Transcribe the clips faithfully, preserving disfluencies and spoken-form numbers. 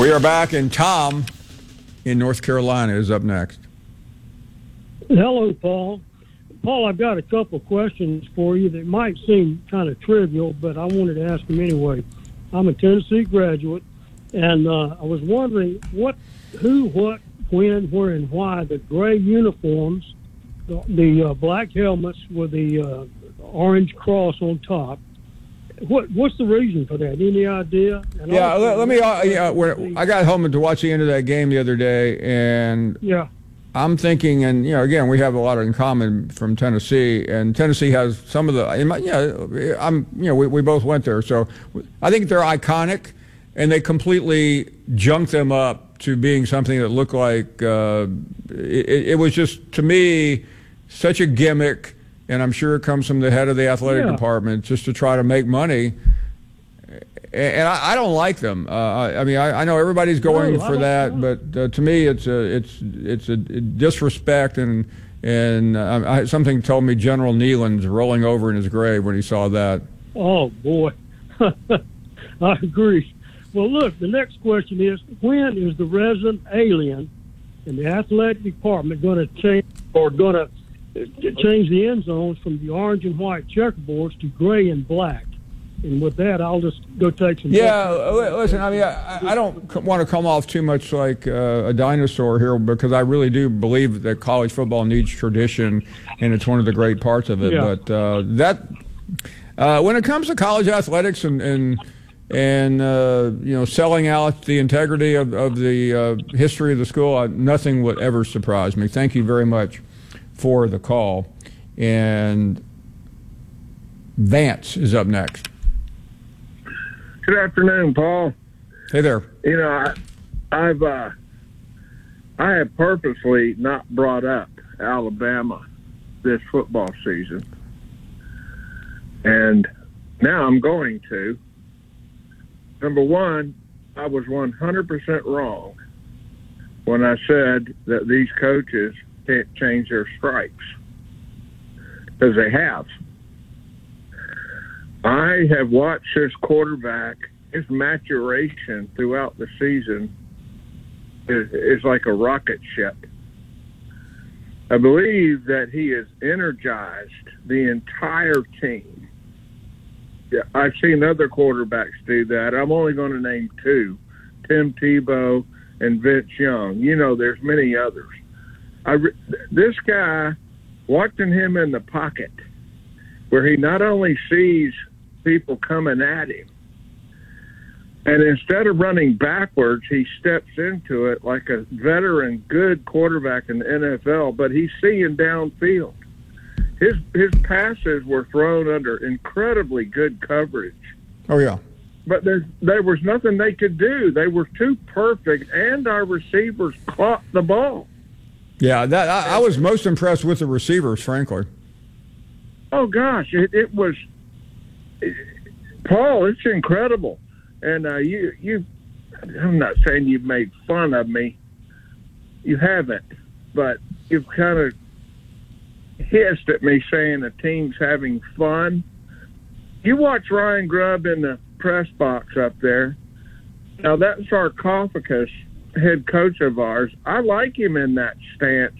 We are back, and Tom in North Carolina is up next. Hello, Paul. Paul, I've got a couple of questions for you that might seem kind of trivial, but I wanted to ask them anyway. I'm a Tennessee graduate, and uh, I was wondering what, who, what, when, where, and why the gray uniforms, the, the uh, black helmets with the uh, orange cross on top, What what's the reason for that? Any idea? And yeah, also, let, let me. Uh, yeah, we're, I got home to watch the end of that game the other day, and yeah, I'm thinking, and you know, again, we have a lot in common from Tennessee, and Tennessee has some of the. Yeah, I'm. You know, we, we both went there, so I think they're iconic, and they completely junked them up to being something that looked like uh, it, it was just, to me, such a gimmick. And I'm sure it comes from the head of the athletic yeah. department just to try to make money. And I, I don't like them. Uh, I, I mean, I, I know everybody's going no, for that, but uh, to me, it's a it's it's a disrespect, and and uh, I, something told me General Nealon's rolling over in his grave when he saw that. Oh boy, I agree. Well, look, the next question is: when is the resident alien in the athletic department going to change or going to change the end zones from the orange and white checkerboards to gray and black? And with that, I'll just go take some. Yeah, listen, I mean, I, I don't want to come off too much like uh, a dinosaur here, because I really do believe that college football needs tradition, and it's one of the great parts of it. Yeah. But uh, that, uh, when it comes to college athletics and and, and uh, you know, selling out the integrity of, of the uh, history of the school, uh, nothing would ever surprise me. Thank you very much for the call. And Vance is up next. Good afternoon, Paul. Hey there. You know, I, I've uh, I have purposely not brought up Alabama this football season, and now I'm going to. Number one, I was one hundred percent wrong when I said that these coaches can't change their stripes, because they have. I have watched this quarterback. His maturation throughout the season is, is like a rocket ship. I believe that he has energized the entire team. Yeah, I've seen other quarterbacks do that. I'm only going to name two, Tim Tebow and Vince Young. You know, there's many others. I, this guy, watching him in the pocket, where he not only sees people coming at him, and instead of running backwards, he steps into it like a veteran, good quarterback in the N F L, but he's seeing downfield. His his passes were thrown under incredibly good coverage. Oh, yeah. But there, there was nothing they could do. They were too perfect, and our receivers caught the ball. Yeah, that I, I was most impressed with the receivers, frankly. Oh, gosh, it, it was it, – Paul, it's incredible. And uh, you, you, I'm not saying you've made fun of me. You haven't. But you've kind of hissed at me saying the team's having fun. You watch Ryan Grubb in the press box up there. Now, that sarcophagus head coach of ours, I like him in that stance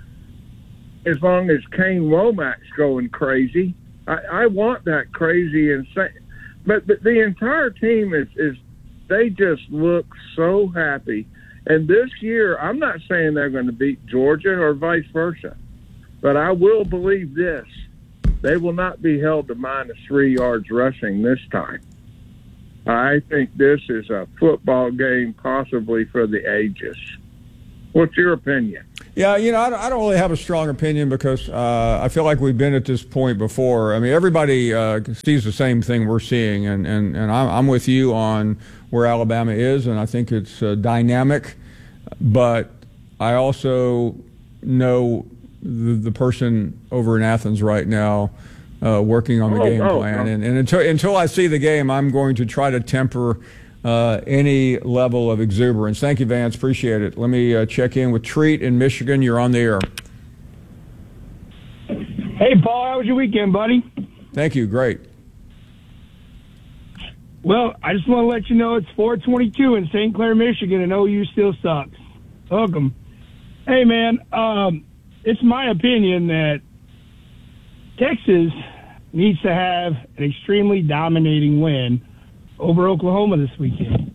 as long as Kane Womack's going crazy. I, I want that crazy insane. But the, the entire team is, is, they just look so happy. And this year, I'm not saying they're going to beat Georgia or vice versa, but I will believe this. They will not be held to minus three yards rushing this time. I think this is a football game possibly for the ages. What's your opinion? Yeah, you know, I don't, I don't really have a strong opinion because uh, I feel like we've been at this point before. I mean, everybody uh, sees the same thing we're seeing, and, and, and I'm, I'm with you on where Alabama is, and I think it's uh, dynamic. But I also know the, the person over in Athens right now uh, working on the oh, game oh, plan. oh. And, and until, until I see the game, I'm going to try to temper Uh, any level of exuberance. Thank you, Vance. Appreciate it. Let me uh, check in with Treat in Michigan. You're on the air. Hey, Paul. How was your weekend, buddy? Thank you. Great. Well, I just want to let you know it's four twenty-two in Saint Clair, Michigan, and O U still sucks. Welcome. Hey, man, um, it's my opinion that Texas needs to have an extremely dominating win over Oklahoma this weekend.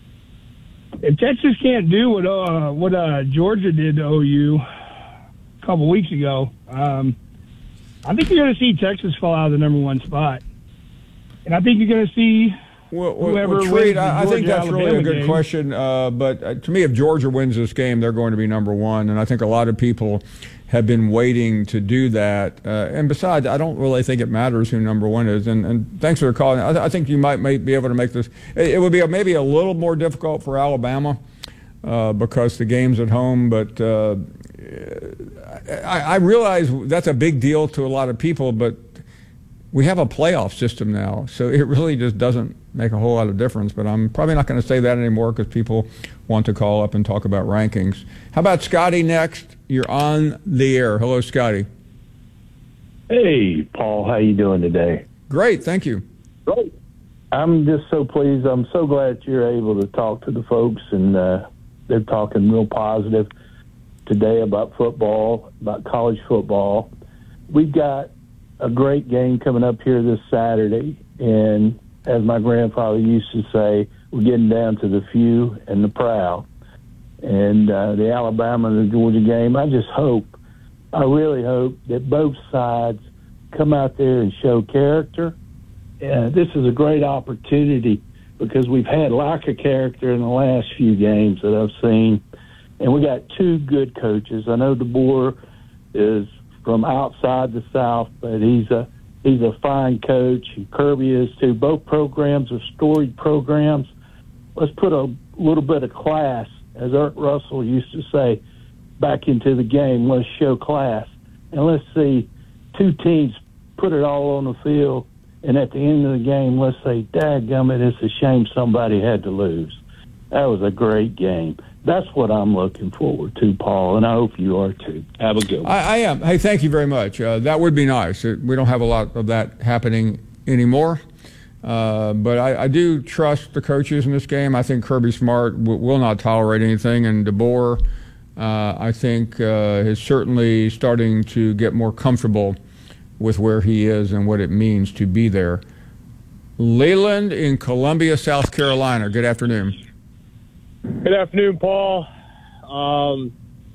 If Texas can't do what uh, what uh, Georgia did to O U a couple weeks ago, um, I think you're going to see Texas fall out of the number one spot. And I think you're going to see Well, well, whoever well, wins Treat, the I, I think Georgia, that's really a Alabama good game. question. Uh, but uh, to me, if Georgia wins this game, they're going to be number one. And I think a lot of people have been waiting to do that. Uh, and besides, I don't really think it matters who number one is. And, and thanks for calling. I, I think you might, might be able to make this. It, it would be a, maybe a little more difficult for Alabama uh, because the game's at home. But uh, I, I realize that's a big deal to a lot of people. But we have a playoff system now, so it really just doesn't make a whole lot of difference. But I'm probably not going to say that anymore because people want to call up and talk about rankings. How about Scotty next? You're on the air. Hello, Scotty. Hey, Paul. How you doing today? Great, thank you. Great. I'm just so pleased. I'm so glad you're able to talk to the folks, and uh, they're talking real positive today about football, about college football. We've got a great game coming up here this Saturday, and as my grandfather used to say, we're getting down to the few and the proud. And uh, the Alabama and the Georgia game, I just hope, I really hope that both sides come out there and show character. Uh, this is a great opportunity because we've had lack of character in the last few games that I've seen. And we got two good coaches. I know DeBoer is from outside the South, but he's a he's a fine coach. And Kirby is too. Both programs are storied programs. Let's put a little bit of class, as Art Russell used to say, back into the game. Let's show class. And let's see two teams put it all on the field, and at the end of the game, let's say, dadgummit, it's a shame somebody had to lose. That was a great game. That's what I'm looking forward to, Paul, and I hope you are too. Have a good one. I, I am. Hey, thank you very much. Uh, that would be nice. It, we don't have a lot of that happening anymore. Uh, but I, I do trust the coaches in this game. I think Kirby Smart w- will not tolerate anything, and DeBoer, uh, I think, uh, is certainly starting to get more comfortable with where he is and what it means to be there. Leland in Columbia, South Carolina. Good afternoon. Good afternoon, Paul. Um,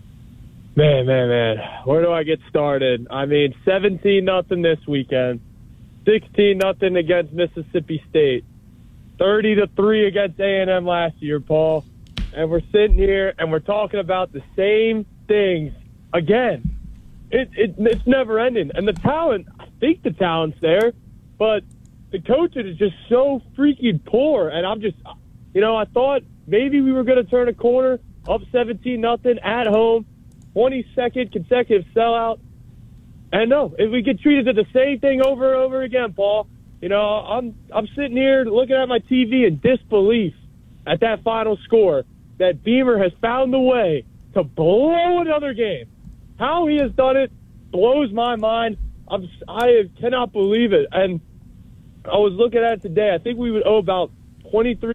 man, man, man. Where do I get started? I mean, seventeen nothing this weekend, sixteen nothing against Mississippi State, thirty to three against A and M last year, Paul. And we're sitting here and we're talking about the same things again. It, it it's never ending. And the talent, I think the talent's there, but the coaching is just so freaking poor. And I'm just, you know, I thought maybe we were going to turn a corner, up seventeen nothing at home, twenty-second consecutive sellout. And no, if we get treated to the same thing over and over again, Paul, you know, I'm I'm sitting here looking at my T V in disbelief at that final score that Beamer has found the way to blow another game. How he has done it blows my mind. I'm, I cannot believe it. And I was looking at it today. I think we would owe about twenty-three.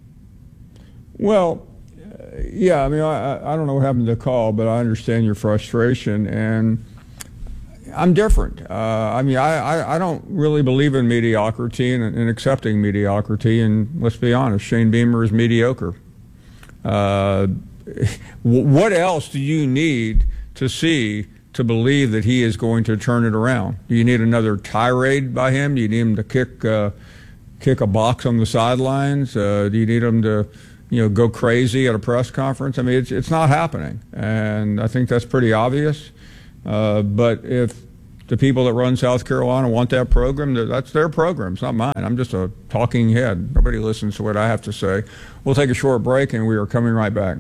Well, uh, yeah, I mean, I, I don't know what happened to the call, but I understand your frustration, and I'm different. Uh, I mean, I, I, I don't really believe in mediocrity and, and accepting mediocrity, and let's be honest, Shane Beamer is mediocre. Uh, what else do you need to see to believe that he is going to turn it around? Do you need another tirade by him? Do you need him to kick uh, kick a box on the sidelines? Uh, do you need him to, you know, go crazy at a press conference? I mean, it's it's not happening, and I think that's pretty obvious. Uh, but if the people that run South Carolina want that program, that's their program. It's not mine. I'm just a talking head. Nobody listens to what I have to say. We'll take a short break, and we are coming right back.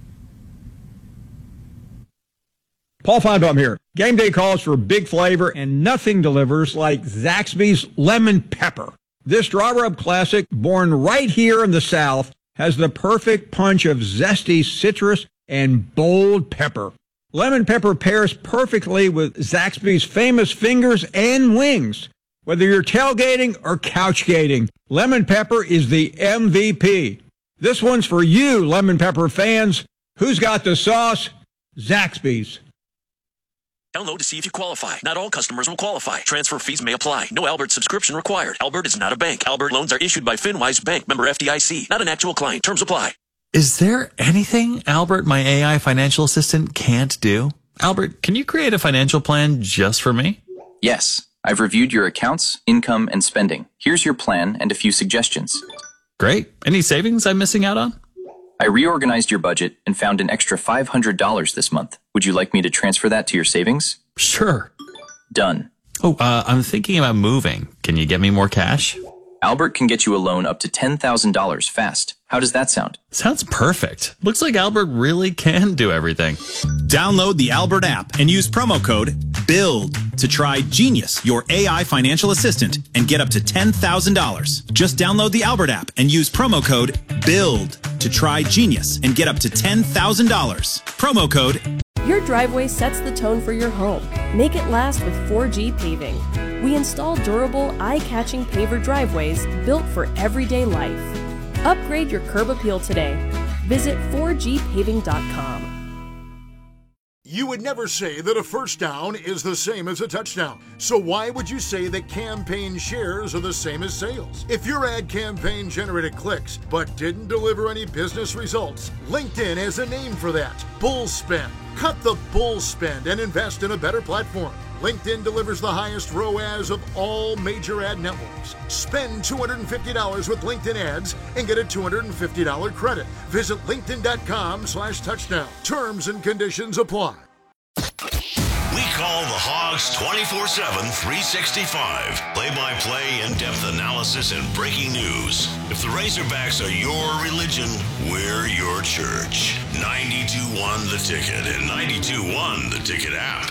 Paul Feinbaum here. Game day calls for big flavor, and nothing delivers like Zaxby's Lemon Pepper. This draw rub classic, born right here in the South, has the perfect punch of zesty citrus and bold pepper. Lemon pepper pairs perfectly with Zaxby's famous fingers and wings. Whether you're tailgating or couchgating, lemon pepper is the M V P. This one's for you, lemon pepper fans. Who's got the sauce? Zaxby's. Download to see if you qualify. Not all customers will qualify. Transfer fees may apply. No Albert subscription required. Albert is not a bank. Albert loans are issued by FinWise Bank, member F D I C. Not an actual client. Terms apply. Is there anything Albert, my A I financial assistant, can't do? Albert, can you create a financial plan just for me? Yes. I've reviewed your accounts, income, and spending. Here's your plan and a few suggestions. Great. Any savings I'm missing out on? I reorganized your budget and found an extra five hundred dollars this month. Would you like me to transfer that to your savings? Sure. Done. Oh, uh, I'm thinking about moving. Can you get me more cash? Albert can get you a loan up to ten thousand dollars fast. How does that sound? Sounds perfect. Looks like Albert really can do everything. Download the Albert app and use promo code BUILD to try Genius, your A I financial assistant, and get up to ten thousand dollars. Just download the Albert app and use promo code BUILD to try Genius and get up to ten thousand dollars. Promo code. Your driveway sets the tone for your home. Make it last with four G Paving. We install durable, eye-catching paver driveways built for everyday life. Upgrade your curb appeal today. Visit four G paving dot com. You would never say that a first down is the same as a touchdown. So why would you say that campaign shares are the same as sales? If your ad campaign generated clicks but didn't deliver any business results, LinkedIn has a name for that: bull spend. Cut the bull spend and invest in a better platform. LinkedIn delivers the highest R O A S of all major ad networks. Spend two hundred fifty dollars with LinkedIn ads and get a two hundred fifty dollars credit. Visit linkedin.com slash touchdown. Terms and conditions apply. We call the Hogs twenty-four seven, three sixty-five. Play-by-play, in-depth analysis, and breaking news. If the Razorbacks are your religion, we're your church. ninety-two one The Ticket and ninety-two one The Ticket app.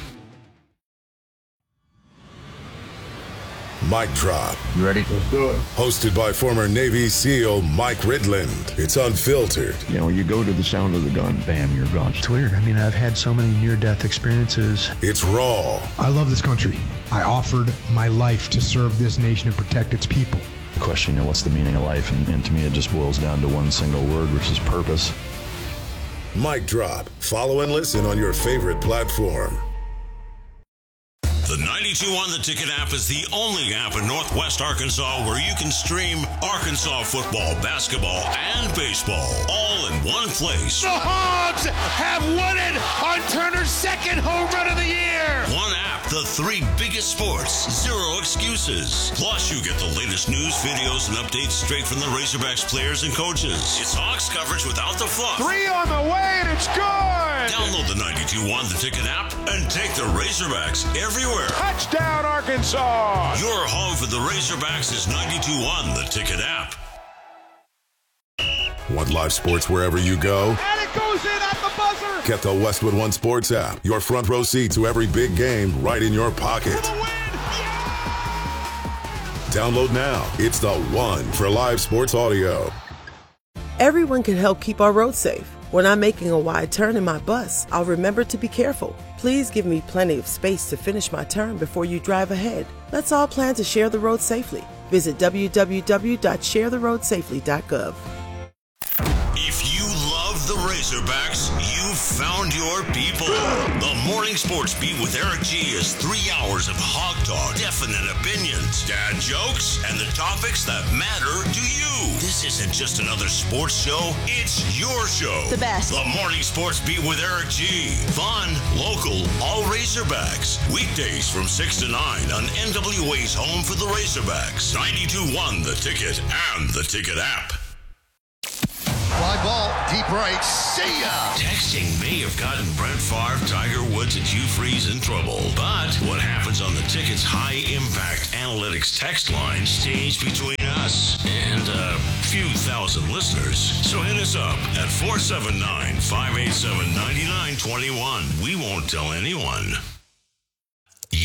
Mic Drop. You ready? Let's do it. Hosted by former Navy SEAL Mike Ridland. It's unfiltered. You know, you go to the sound of the gun, bam, you're gone. It's weird. I mean, I've had so many near-death experiences. It's raw. I love this country. I offered my life to serve this nation and protect its people. The question, you know, what's the meaning of life? And, and to me, it just boils down to one single word, which is purpose. Mic Drop. Follow and listen on your favorite platform. The ninety-two one The Ticket app is the only app in Northwest Arkansas where you can stream Arkansas football, basketball, and baseball all in one place. The Hogs have won it on Turner's second home run of the year. One app, the three biggest sports, zero excuses. Plus, you get the latest news, videos, and updates straight from the Razorbacks players and coaches. It's Hogs coverage without the fluff. Three on the way, and it's good. Download the ninety-two one The Ticket app and take the Razorbacks everywhere. Touchdown, Arkansas! Your home for the Razorbacks is ninety-two one The Ticket app. Want live sports wherever you go? And it goes in at the buzzer! Get the Westwood One Sports app. Your front row seat to every big game right in your pocket. For the win! Yeah! Download now. It's the one for live sports audio. Everyone can help keep our roads safe. When I'm making a wide turn in my bus, I'll remember to be careful. Please give me plenty of space to finish my turn before you drive ahead. Let's all plan to share the road safely. Visit w w w dot share the road safely dot gov. If you love the Razorbacks, you've found your people. The Morning Sports Beat with Eric G is three hours of hog talk, definite opinions, dad jokes, and the topics that matter to you. This isn't just another sports show, it's your show. The best. The Morning Sports Beat with Eric G. Fun, local, all Razorbacks. Weekdays from six to nine on N W A's home for the Razorbacks. ninety-two one The Ticket and the Ticket app. Fly ball, deep right, see ya! Texting may have gotten Brett Favre, Tiger Woods, and Hugh Freeze in trouble. But what happens on the Ticket's high-impact analytics text line stays between us and a few thousand listeners. So hit us up at four seven nine, five eight seven, nine nine two one. We won't tell anyone.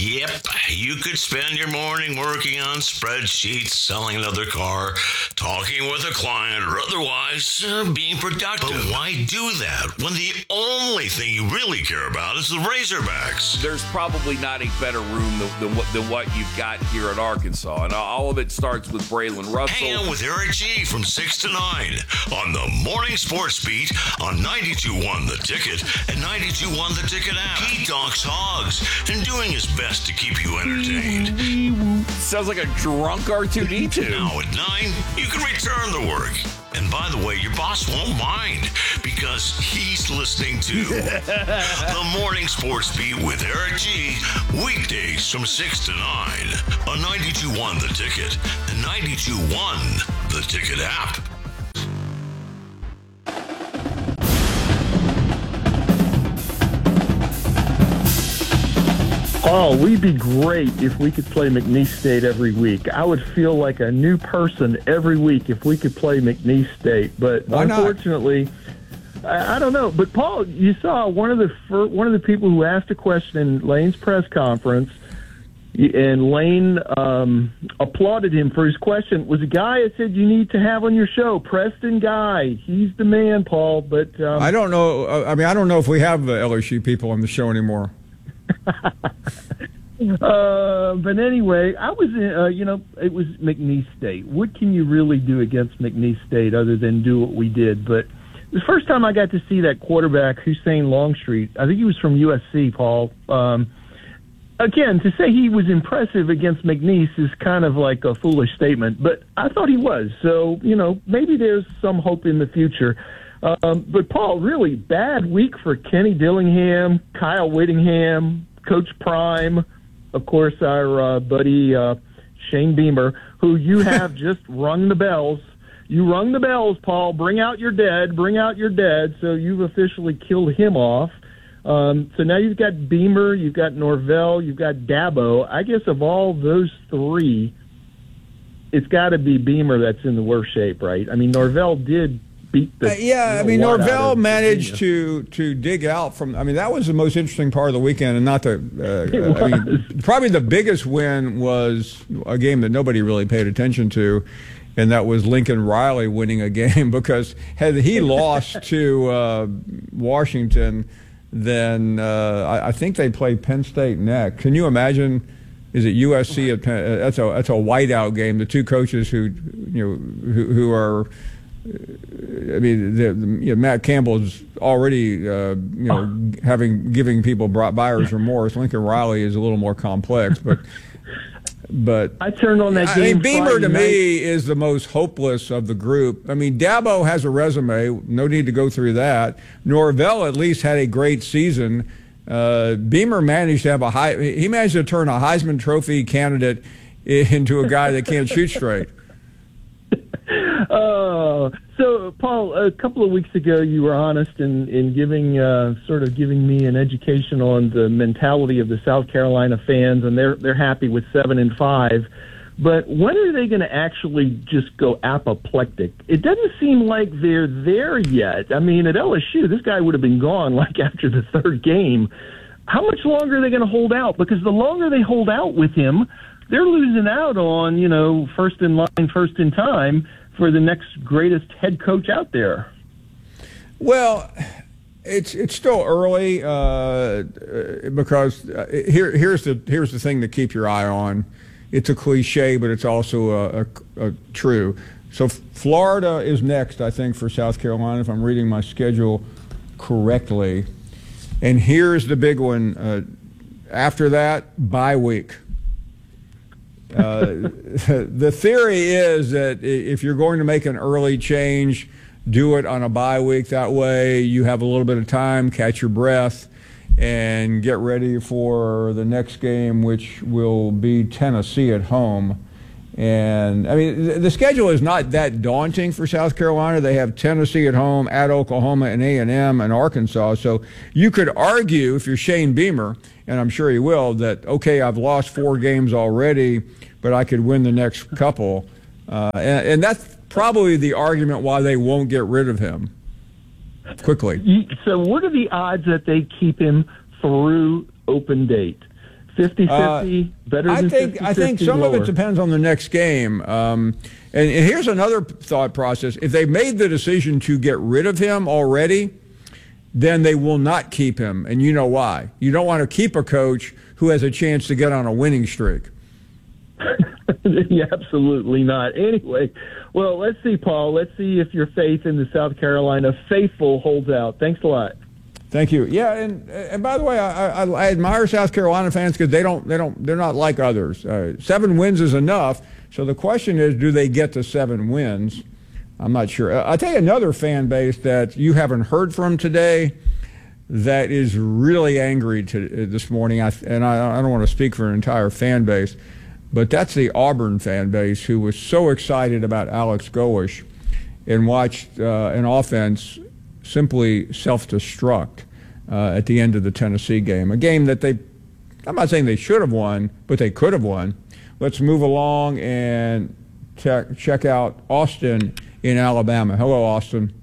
Yep, you could spend your morning working on spreadsheets, selling another car, talking with a client, or otherwise uh, being productive. But why do that when the only thing you really care about is the Razorbacks? There's probably not a better room than, than, what, than what you've got here at Arkansas, and all of it starts with Braylon Russell. Hang out with Eric G from six to nine on the Morning Sports Beat on ninety-two point one The Ticket and ninety-two point one The Ticket app. He talks hogs and doing his best to keep you entertained. Sounds like a drunk R two D two. Now at nine, you can return to work. And by the way, your boss won't mind because he's listening to the Morning Sports Beat with Eric G. Weekdays from six to nine on ninety-two point one The Ticket and ninety-two point one The Ticket app. Oh, we'd be great if we could play McNeese State every week. I would feel like a new person every week if we could play McNeese State. But Why not? unfortunately, I, I don't know. But Paul, you saw one of the fir- one of the people who asked a question in Lane's press conference, and Lane um, applauded him for his question. Was a guy I said you need to have on your show, Preston Guy. He's the man, Paul. But um, I don't know. I mean, I don't know if we have the L S U people on the show anymore. uh, but anyway, I was, uh, you know, it was McNeese State. What can you really do against McNeese State other than do what we did? But the first time I got to see that quarterback, Hussein Longstreet, I think he was from U S C, Paul. Um, again, to say he was impressive against McNeese is kind of like a foolish statement, but I thought he was. So, you know, maybe there's some hope in the future. Um, but, Paul, really bad week for Kenny Dillingham, Kyle Whittingham, Coach Prime, of course, our uh, buddy uh, Shane Beamer, who you have just rung the bells. You rung the bells, Paul. Bring out your dead. Bring out your dead. So you've officially killed him off. Um, so now you've got Beamer, you've got Norvell, you've got Dabo. I guess of all those three, it's got to be Beamer that's in the worst shape, right? I mean, Norvell did beat the... Uh, yeah, I mean, Norvell managed to to dig out from... I mean, that was the most interesting part of the weekend, and not the... Uh, I mean, probably the biggest win was a game that nobody really paid attention to, and that was Lincoln Riley winning a game, because had he lost to uh, Washington, then uh, I, I think they play Penn State next. Can you imagine... Is it U S C? At Penn, that's a that's a whiteout game. The two coaches who you know who, who are... I mean, the, the, you know, Matt Campbell is already, uh, you know, having giving people buyer's remorse. Lincoln Riley is a little more complex, but but I turned on that I game. mean, Beamer Friday to night. me is the most hopeless of the group. I mean, Dabo has a resume. No need to go through that. Norvell at least had a great season. Uh, Beamer managed to have a high. He managed to turn a Heisman Trophy candidate into a guy that can't shoot straight. Uh, so, Paul, a couple of weeks ago, you were honest in, in giving, uh, sort of giving me an education on the mentality of the South Carolina fans, and they're they're happy with seven and five. But when are they going to actually just go apoplectic? It doesn't seem like they're there yet. I mean, at L S U, this guy would have been gone like after the third game. How much longer are they going to hold out? Because the longer they hold out with him, they're losing out on, you know, first in line, first in time for the next greatest head coach out there. Well, it's it's still early uh, because here here's the here's the thing to keep your eye on. It's a cliche, but it's also a, a, a true. So Florida is next, I think, for South Carolina, if I'm reading my schedule correctly. And here's the big one. Uh, after that, bye week. Uh, the theory is that if you're going to make an early change, do it on a bye week. That way you have a little bit of time, catch your breath, and get ready for the next game, which will be Tennessee at home. And, I mean, the schedule is not that daunting for South Carolina. They have Tennessee at home, at Oklahoma, and A and M, and Arkansas. So you could argue, if you're Shane Beamer, and I'm sure he will, that, okay, I've lost four games already, but I could win the next couple. Uh, and, and that's probably the argument why they won't get rid of him quickly. So what are the odds that they keep him through open date? fifty fifty, Uh, better I than think fifty I think fifty, some lower. of it depends on the next game. Um, and, and here's another thought process: if they made the decision to get rid of him already, then they will not keep him, and you know why? You don't want to keep a coach who has a chance to get on a winning streak. Yeah, absolutely not. Anyway, well, let's see, Paul. Let's see if your faith in the South Carolina faithful holds out. Thanks a lot. Thank you. Yeah, and and by the way, I, I, I admire South Carolina fans because they don't they don't they're not like others. Uh, seven wins is enough. So the question is, do they get to seven wins? I'm not sure. I'll tell you another fan base that you haven't heard from today that is really angry to, uh, this morning. I, and I, I don't want to speak for an entire fan base, but that's the Auburn fan base who was so excited about Alex Golesh and watched uh, an offense simply self-destruct uh, at the end of the Tennessee game. A game that they, I'm not saying they should have won, but they could have won. Let's move along and check, check out Austin in Alabama. Hello, Austin.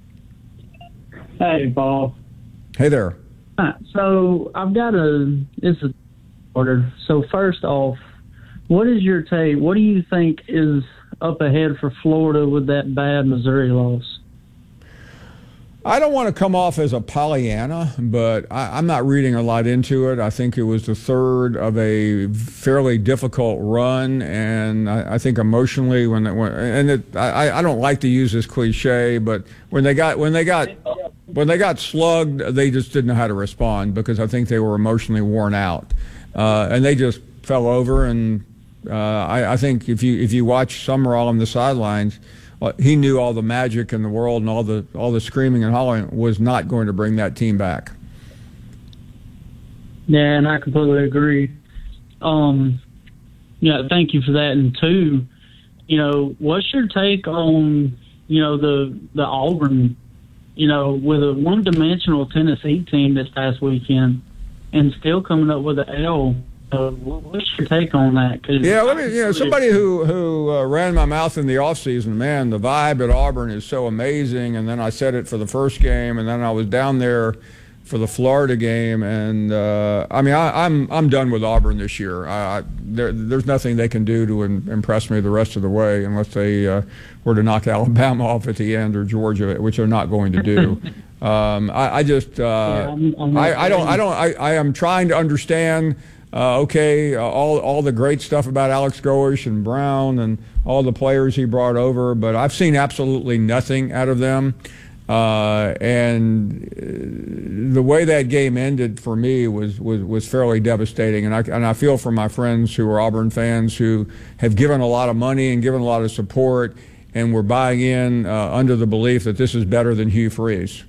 Hey, Paul. Hey there. Uh, so I've got a, it's a order. So first off, what is your take? What do you think is up ahead for Florida with that bad Missouri loss? I don't want to come off as a Pollyanna, but I, I'm not reading a lot into it. I think it was the third of a fairly difficult run, and I, I think emotionally, when, they, when and it, I, I don't like to use this cliche, but when they got when they got when they got slugged, they just didn't know how to respond because I think they were emotionally worn out, uh, and they just fell over. And uh, I, I think if you if you watch Summerall on the sidelines, Uh, he knew all the magic in the world and all the all the screaming and hollering was not going to bring that team back. Yeah, and I completely agree. Um, yeah, thank you for that. And two, you know, what's your take on, you know, the the Auburn, you know, with a one-dimensional Tennessee team this past weekend and still coming up with an L? Uh, what's your take on that? Cause yeah, let me. You know, somebody who who uh, ran my mouth in the offseason, man, the vibe at Auburn is so amazing. And then I said it for the first game, and then I was down there for the Florida game, and uh, I mean, I, I'm I'm done with Auburn this year. I, I, there, there's nothing they can do to im- impress me the rest of the way, unless they uh, were to knock Alabama off at the end or Georgia, which they're not going to do. um, I, I just, uh, yeah, I'm, I'm I, I don't, I don't, I, I am trying to understand. Uh, okay, uh, all all the great stuff about Alex Golesh and Brown and all the players he brought over, but I've seen absolutely nothing out of them. Uh, and the way that game ended for me was, was, was fairly devastating. And I and I feel for my friends who are Auburn fans who have given a lot of money and given a lot of support and were buying in uh, under the belief that this is better than Hugh Freeze.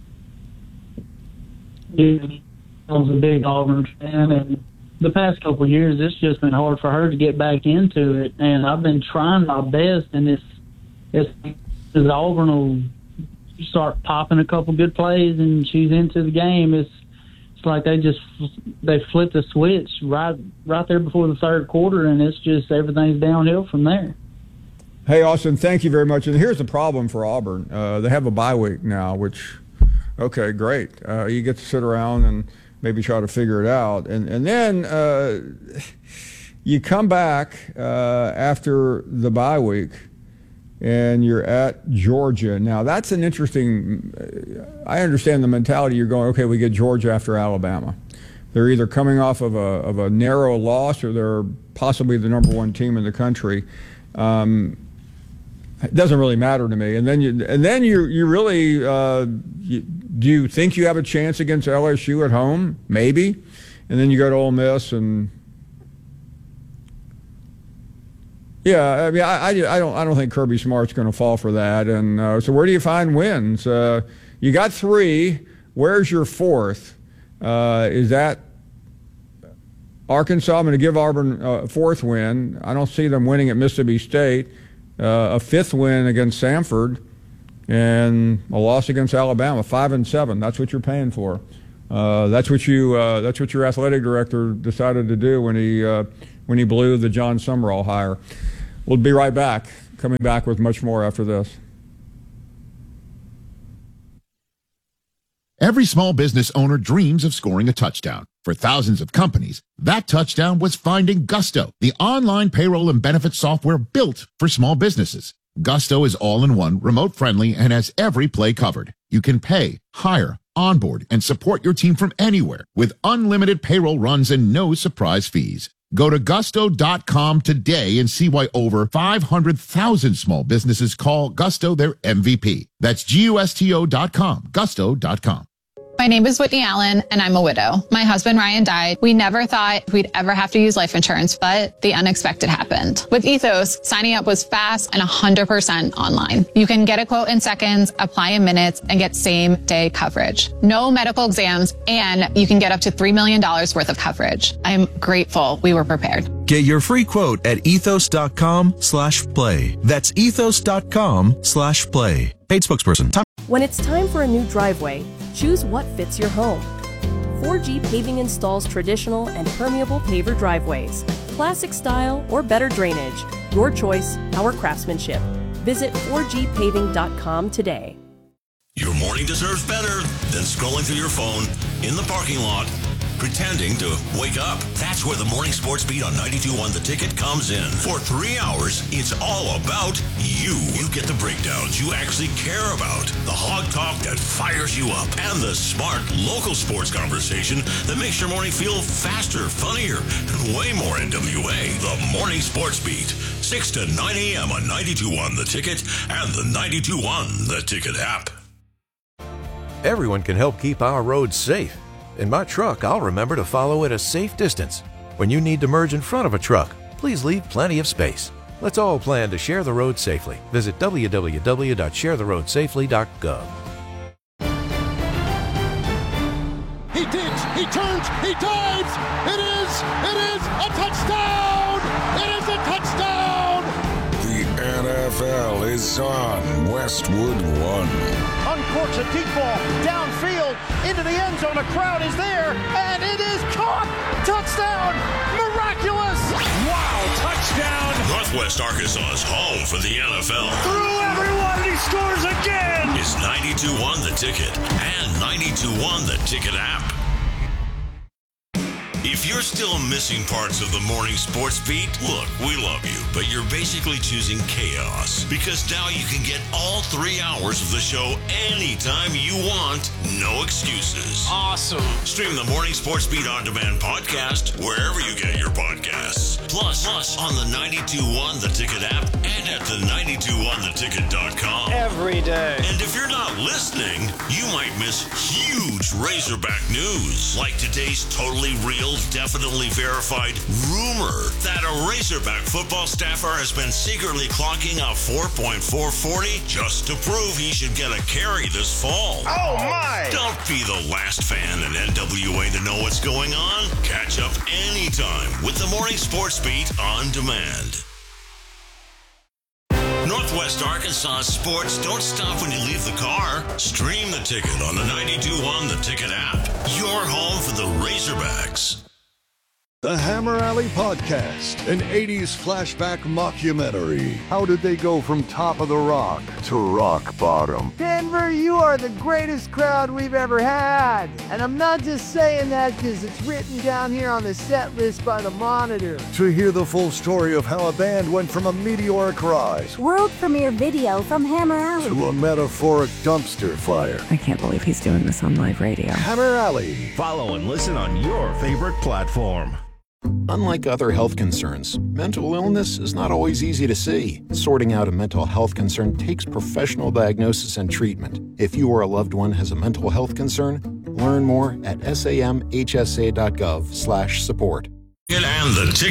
Yeah, I was a big Auburn fan, and the past couple of years, it's just been hard for her to get back into it. And I've been trying my best, and it's it's, it's Auburn will start popping a couple good plays, and she's into the game. It's it's like they just they flipped the switch right right there before the third quarter, and it's just everything's downhill from there. Hey, Austin, thank you very much. And here's the problem for Auburn: uh, they have a bye week now, which okay, great. Uh, you get to sit around and maybe try to figure it out. And and then uh, you come back uh, after the bye week, and you're at Georgia. Now, that's an interesting – I understand the mentality. You're going, okay, we get Georgia after Alabama. They're either coming off of a, of a narrow loss or they're possibly the number one team in the country. Um, it doesn't really matter to me. And then you and then you you really uh, you, do you think you have a chance against L S U at home? Maybe. And then you go to Ole Miss and yeah, I mean, I, I, I don't I don't think Kirby Smart's going to fall for that. And uh, so where do you find wins? Uh, you got three. Where's your fourth? Uh, is that Arkansas? I'm going to give Auburn a fourth win. I don't see them winning at Mississippi State. Uh, a fifth win against Samford, and a loss against Alabama. Five and seven. That's what you're paying for. Uh, that's what you. Uh, that's what your athletic director decided to do when he uh, when he blew the John Summerall hire. We'll be right back. Coming back with much more after this. Every small business owner dreams of scoring a touchdown. For thousands of companies, that touchdown was finding Gusto, the online payroll and benefits software built for small businesses. Gusto is all-in-one, remote-friendly, and has every play covered. You can pay, hire, onboard, and support your team from anywhere with unlimited payroll runs and no surprise fees. Go to gusto dot com today and see why over five hundred thousand small businesses call Gusto their M V P. That's G U S T O dot com, gusto dot com. My name is Whitney Allen, and I'm a widow. My husband, Ryan, died. We never thought we'd ever have to use life insurance, but the unexpected happened. With Ethos, signing up was fast and one hundred percent online. You can get a quote in seconds, apply in minutes, and get same-day coverage. No medical exams, and you can get up to three million dollars worth of coverage. I'm grateful we were prepared. Get your free quote at ethos dot com slash play. That's ethos dot com slash play. Paid spokesperson. Time- When it's time for a new driveway, choose what fits your home. four G Paving installs traditional and permeable paver driveways, classic style or better drainage. Your choice, our craftsmanship. Visit four G paving dot com today. Your morning deserves better than scrolling through your phone in the parking lot, pretending to wake up. That's where the Morning Sports Beat on ninety-two point one The Ticket comes in. For three hours, it's all about you. You get the breakdowns you actually care about, the hog talk that fires you up, and the smart local sports conversation that makes your morning feel faster, funnier, and way more N W A. The Morning Sports Beat, six to nine a.m. on ninety-two point one The Ticket and the ninety-two point one The Ticket app. Everyone can help keep our roads safe. In my truck, I'll remember to follow at a safe distance. When you need to merge in front of a truck, please leave plenty of space. Let's all plan to share the road safely. Visit w w w dot share the road safely dot gov. He digs, he turns, he dives! It is, it is a touchdown! It is a touchdown! The N F L is on Westwood One. Uncorks a deep ball, downfield, into the end zone, a crowd is there, and it is caught! Touchdown! Miraculous! Wow, touchdown! Northwest Arkansas's home for the N F L. Through everyone, he scores again! Is ninety-two point one The Ticket and ninety-two point one The Ticket app. If you're still missing parts of the Morning Sports Beat, look, we love you, but you're basically choosing chaos. Because now you can get all three hours of the show anytime you want, no excuses. Awesome. Stream the Morning Sports Beat On Demand podcast wherever you get your podcasts. Plus, plus on the ninety-two point one The Ticket app and at the ninety-two point one the ticket dot com. Every day. And if you're not listening, you might miss huge Razorback news, like today's totally real, definitely verified rumor that a Razorback football staffer has been secretly clocking a four point four forty just to prove he should get a carry this fall. Oh, my! Don't be the last fan in N W A to know what's going on. Catch up anytime with the Morning Sports Beat on demand. Northwest Arkansas sports don't stop when you leave the car. Stream the Ticket on the ninety-two point one The Ticket app. Your home for the Razorbacks. The Hammer Alley Podcast, an eighties flashback mockumentary. How did they go from top of the rock to rock bottom? Denver, you are the greatest crowd we've ever had. And I'm not just saying that because it's written down here on the set list by the Monitor. To hear the full story of how a band went from a meteoric rise world premiere video from Hammer Alley to a metaphoric dumpster fire. I can't believe he's doing this on live radio. Hammer Alley. Follow and listen on your favorite platform. Unlike other health concerns, mental illness is not always easy to see. Sorting out a mental health concern takes professional diagnosis and treatment. If you or a loved one has a mental health concern, learn more at samhsa dot gov slash support. And the